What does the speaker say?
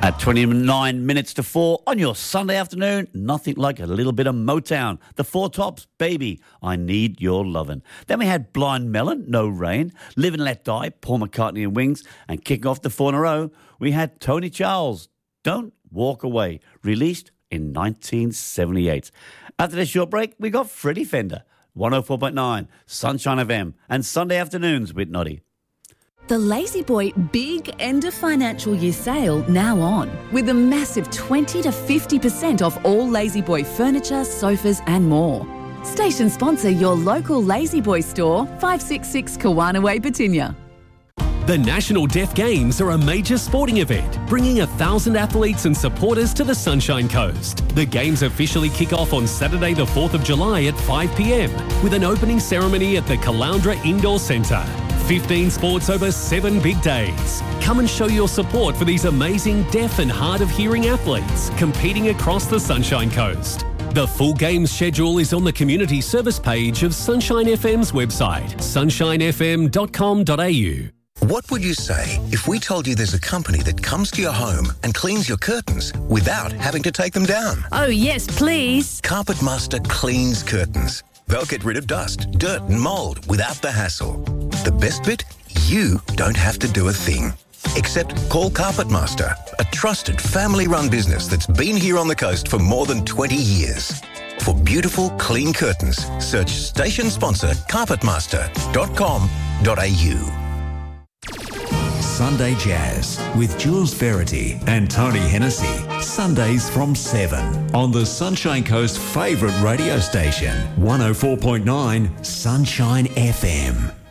At 29 minutes to 4 on your Sunday afternoon, nothing like a little bit of Motown. The Four Tops, Baby, I Need Your Lovin'. Then we had Blind Melon, No Rain, Live and Let Die, Paul McCartney and Wings, and kicking off the 4 in a row, we had Tony Charles, Don't Walk Away, released in 1978. After this short break, we got Freddie Fender, 104.9, Sunshine FM, and Sunday Afternoons with Noddy. The La-Z-Boy Big End of Financial Year sale now on, with a massive 20 to 50% off all La-Z-Boy furniture, sofas and more. Station sponsor your local La-Z-Boy store, 566 Kawana Way, Batinia. The National Deaf Games are a major sporting event, bringing 1,000 athletes and supporters to the Sunshine Coast. The Games officially kick off on Saturday the 4th of July at 5 p.m, with an opening ceremony at the Caloundra Indoor Centre. 15 sports over 7 big days. Come and show your support for these amazing deaf and hard of hearing athletes competing across the Sunshine Coast. The full games schedule is on the community service page of Sunshine FM's website, sunshinefm.com.au. What would you say if we told you there's a company that comes to your home and cleans your curtains without having to take them down? Oh, yes, please. Carpetmaster cleans curtains. They'll get rid of dust, dirt and mould without the hassle. The best bit? You don't have to do a thing. Except call Carpetmaster, a trusted family-run business that's been here on the coast for more than 20 years. For beautiful, clean curtains, search station sponsor carpetmaster.com.au. Sunday Jazz with Jules Verity and Tony Hennessy. Sundays from 7 on the Sunshine Coast favourite radio station, 104.9 Sunshine FM.